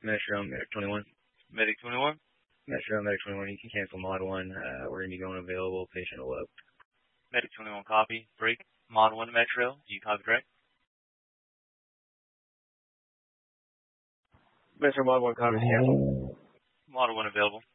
Metro, Medic 21. Medic 21? Metro, Medic 21. You can cancel Mod 1. We're going to be going available. Patient eloped. Medic 21 copy. Break. Mod 1 Metro. Do you copy correct? Metro, Mod 1 copy. Cancel. Mod 1 available.